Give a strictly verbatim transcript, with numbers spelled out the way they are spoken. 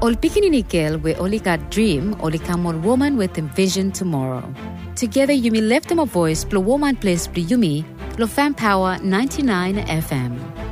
Ol pikininikil we only got dream, only come on woman with envision tomorrow. Together Yumi left them a voice, Plo woman place Plo Yumi, Lo Fan Power ninety-nine F M.